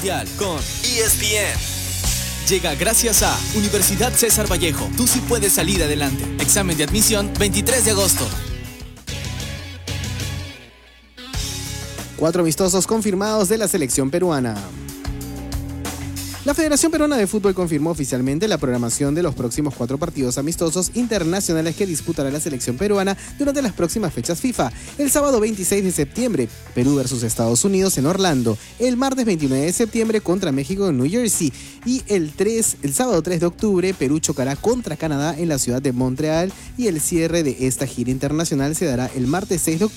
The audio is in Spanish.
mundial con ESPN. Llega gracias a Universidad César Vallejo. Tú sí puedes salir adelante. Examen de admisión 23 de agosto. 4 amistosos confirmados de la selección peruana. La Federación Peruana de Fútbol confirmó oficialmente la programación de los próximos 4 partidos amistosos internacionales que disputará la selección peruana durante las próximas fechas FIFA. El sábado 26 de septiembre, Perú versus Estados Unidos en Orlando. El martes 29 de septiembre contra México en New Jersey. Y el sábado 3 de octubre, Perú chocará contra Canadá en la ciudad de Montreal. Y el cierre de esta gira internacional se dará el martes 6 de octubre